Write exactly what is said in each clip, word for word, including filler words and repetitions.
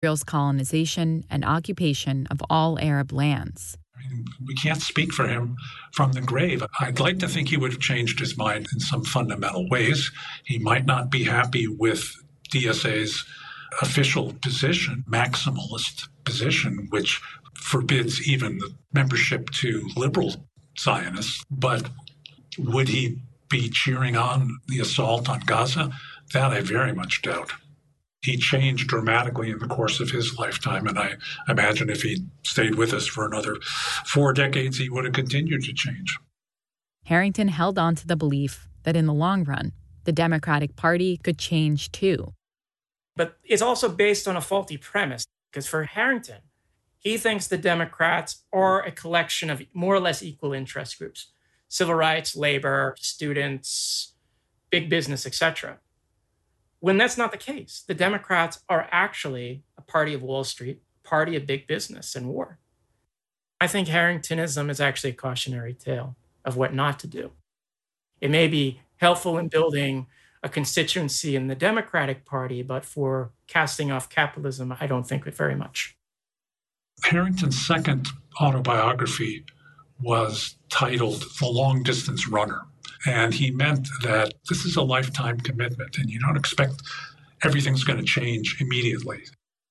Israel's colonization and occupation of all Arab lands. I mean, we can't speak for him from the grave. I'd like to think he would have changed his mind in some fundamental ways. He might not be happy with D S A's official position, maximalist position, which forbids even the membership to liberal Zionists. But would he be cheering on the assault on Gaza? That I very much doubt. He changed dramatically in the course of his lifetime, and I imagine if he stayed with us for another four decades, he would have continued to change. Harrington held on to the belief that in the long run, the Democratic Party could change too. But it's also based on a faulty premise, because for Harrington, he thinks the Democrats are a collection of more or less equal interest groups: civil rights, labor, students, big business, et cetera. When that's not the case, the Democrats are actually a party of Wall Street, a party of big business and war. I think Harringtonism is actually a cautionary tale of what not to do. It may be helpful in building a constituency in the Democratic Party, but for casting off capitalism, I don't think it very much. Harrington's second autobiography was titled The Long Distance Runner. And he meant that this is a lifetime commitment, and you don't expect everything's going to change immediately.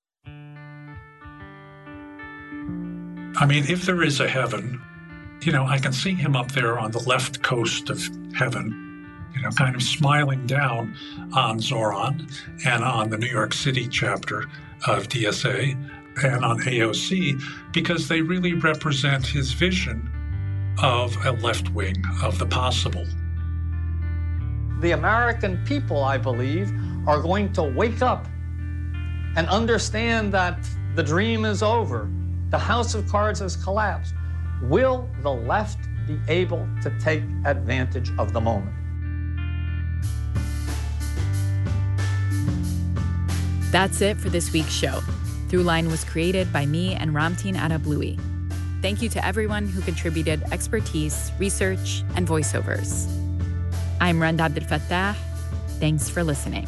I mean, if there is a heaven, you know, I can see him up there on the left coast of heaven, you know, kind of smiling down on Zoran and on the New York City chapter of D S A and on A O C, because they really represent his vision of a left wing, of the possible. The American people, I believe, are going to wake up and understand that the dream is over. The house of cards has collapsed. Will the left be able to take advantage of the moment? That's it for this week's show. Throughline was created by me and Ramtin Arablouei. Thank you to everyone who contributed expertise, research, and voiceovers. I'm Randa Abdelfattah. Thanks for listening.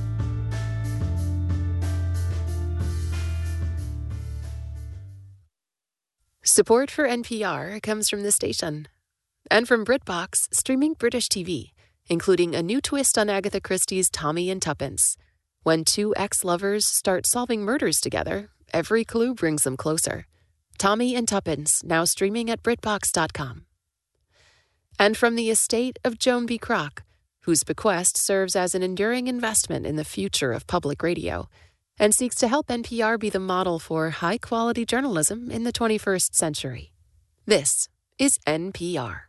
Support for N P R comes from the station and from BritBox, streaming British T V, including a new twist on Agatha Christie's Tommy and Tuppence. When two ex-lovers start solving murders together, every clue brings them closer. Tommy and Tuppence, now streaming at Britbox dot com. And from the estate of Joan B. Kroc, whose bequest serves as an enduring investment in the future of public radio and seeks to help N P R be the model for high-quality journalism in the twenty-first century. This is N P R.